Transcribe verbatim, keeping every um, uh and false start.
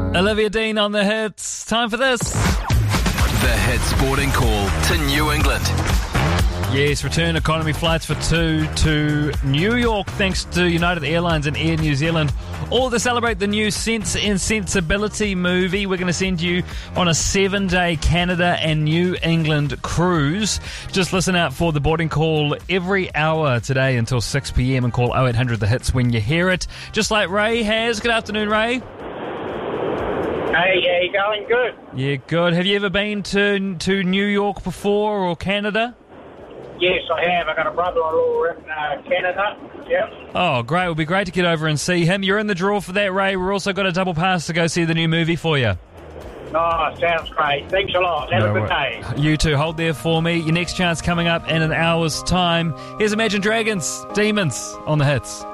Olivia Dean on the hits. Time for this. The Hits boarding call to New England. Yes, return economy flights for two to New York thanks to United Airlines and Air New Zealand. All to celebrate the new Sense and Sensibility movie. We're going to send you on a seven-day Canada and New England cruise. Just listen out for the boarding call every hour today until six p.m. and call oh eight hundred the hits when you hear it. Just like Ray has. Good afternoon, Ray. Hey, yeah, you going? Good. Yeah, good. Have you ever been to to New York before or Canada? Yes, I have. I got a brother-in-law in uh, Canada. Yep. Oh, great. It would be great to get over and see him. You're in the draw for that, Ray. We've also got a double pass to go see the new movie for you. Oh, sounds great. Thanks a lot. Have No a good way. day. You too. Hold there for me. Your next chance coming up in an hour's time. Here's Imagine Dragons, Demons on the hits.